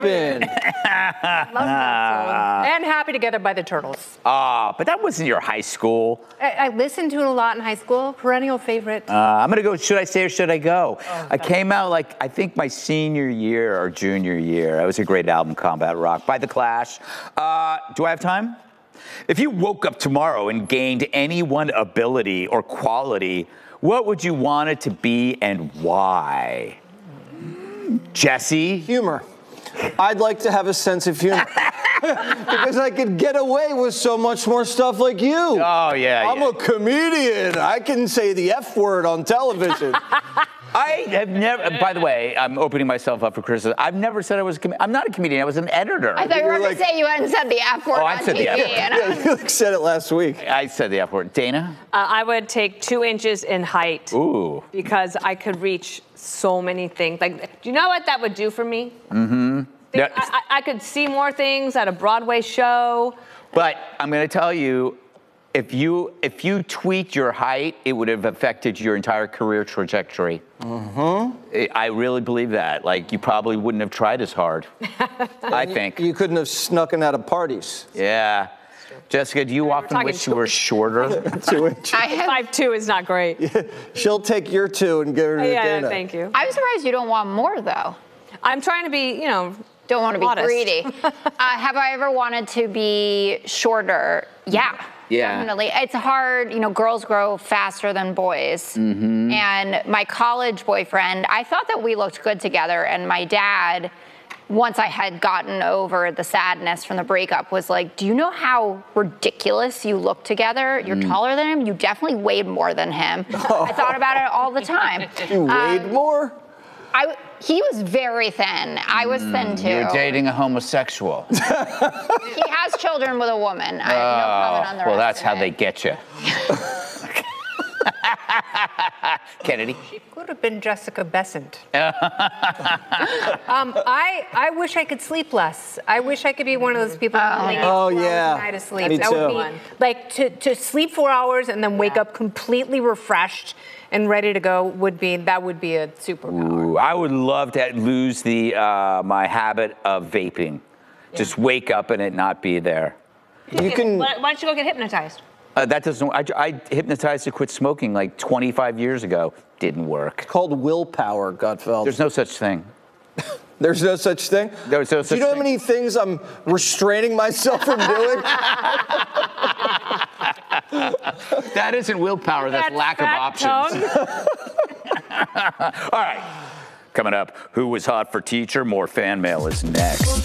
Love that song. And Happy Together by the Turtles. But that wasn't your high school. I listened to it a lot in high school. Perennial favorite. I'm going to go, Should I Stay or Should I Go? I came out I think my senior year or junior year. It was a great album, Combat Rock, by The Clash. Do I have time? If you woke up tomorrow and gained any one ability or quality, what would you want it to be and why? Jesse? Humor. I'd like to have a sense of humor. Because I could get away with so much more stuff like you. Oh, yeah. I'm a comedian. I can say the F word on television. I have never, by the way, I'm opening myself up for criticism. I've never said I was a comedian. I'm not a comedian. I was an editor. I thought you were going to say you hadn't said the F word on said TV. the F word. Yeah, you said it last week. I said the F word. Dana? I would take 2 inches in height. Ooh. Because I could reach so many things. Do you know what that would do for me? Mm-hmm. I could see more things at a Broadway show. But I'm going to tell you, if you tweaked your height, it would have affected your entire career trajectory. Mm-hmm. I really believe that. You probably wouldn't have tried as hard. I think. You couldn't have snuck in out of parties. Yeah. Jessica, do you often wish you were shorter? 2 inches. 5'2" is not great. Yeah, she'll take your 2 and give her to Dana. Thank you. I'm surprised you don't want more, though. I'm trying to be, don't want to be modest. greedy. Have I ever wanted to be shorter? Yeah. Definitely. It's hard. Girls grow faster than boys. Mm-hmm. And my college boyfriend, I thought that we looked good together. And my dad, once I had gotten over the sadness from the breakup, was like, do you know how ridiculous you look together? You're taller than him. You definitely weighed more than him. I thought about it all the time. You weighed more? He was very thin. I was thin too. You're dating a homosexual. He has children with a woman. I have no comment on the rest well, that's of how it. they get you. Kennedy? She could have been Jessica Besant. I wish I could sleep less. I wish I could be one of those people who only needs 4 hours a night of sleep. Me That too. would be to sleep 4 hours and then wake up completely refreshed and ready to go would be a superpower. Ooh, I would love to lose my habit of vaping. Yeah. Just wake up and it not be there. You can. Why don't you go get hypnotized? That doesn't. I hypnotized to quit smoking 25 years ago. Didn't work. It's called willpower, Gutfeld. There's no such thing. There's no such thing? There's no such Do you know how many things I'm restraining myself from doing? That isn't willpower. That's lack of options. All right. Coming up, who was hot for teacher? More fan mail is next.